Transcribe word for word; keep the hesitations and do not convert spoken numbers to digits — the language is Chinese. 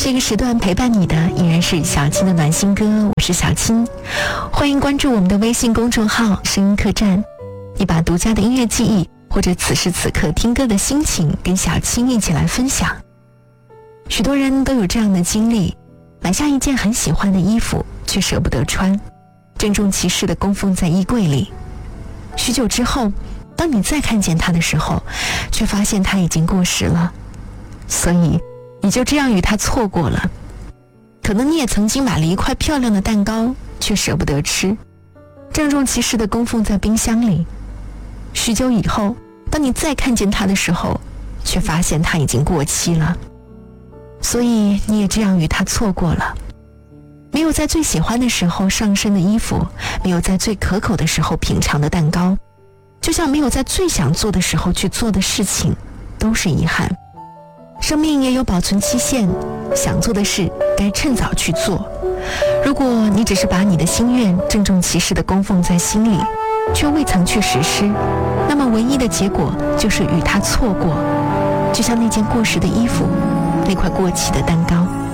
这个时段陪伴你的依然是小青的暖心歌，我是小青，欢迎关注我们的微信公众号声音客栈，你把独家的音乐记忆或者此时此刻听歌的心情跟小青一起来分享。许多人都有这样的经历，买下一件很喜欢的衣服却舍不得穿，郑重其事地供奉在衣柜里，许久之后当你再看见它的时候，却发现它已经过时了，所以你就这样与它错过了。可能你也曾经买了一块漂亮的蛋糕，却舍不得吃，郑重其事地供奉在冰箱里，许久以后当你再看见它的时候，却发现它已经过期了，所以你也这样与它错过了。没有在最喜欢的时候上身的衣服，没有在最可口的时候品尝的蛋糕，就像没有在最想做的时候去做的事情，都是遗憾。生命也有保存期限，想做的事该趁早去做。如果你只是把你的心愿郑重其事地供奉在心里，却未曾去实施，那么唯一的结果就是与它错过，就像那件过时的衣服，那块过期的蛋糕。